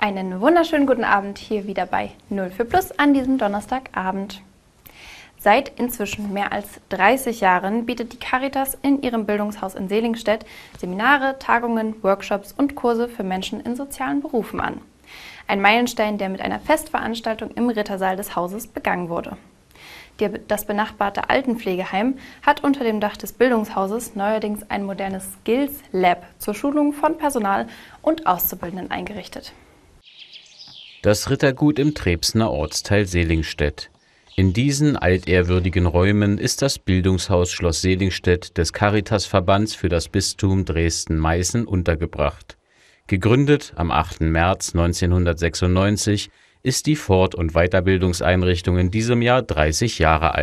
Einen wunderschönen guten Abend hier wieder bei 0 für Plus an diesem Donnerstagabend. Seit inzwischen mehr als 30 Jahren bietet die Caritas in ihrem Bildungshaus in Selingstedt Seminare, Tagungen, Workshops und Kurse für Menschen in sozialen Berufen an. Ein Meilenstein, der mit einer Festveranstaltung im Rittersaal des Hauses begangen wurde. Das benachbarte Altenpflegeheim hat unter dem Dach des Bildungshauses neuerdings ein modernes Skills Lab zur Schulung von Personal und Auszubildenden eingerichtet. Das Rittergut im Trebsner Ortsteil Selingstedt. In diesen altehrwürdigen Räumen ist das Bildungshaus Schloss Selingstedt des Caritasverbands für das Bistum Dresden-Meißen untergebracht. Gegründet am 8. März 1996 ist die Fort- und Weiterbildungseinrichtung in diesem Jahr 30 Jahre alt.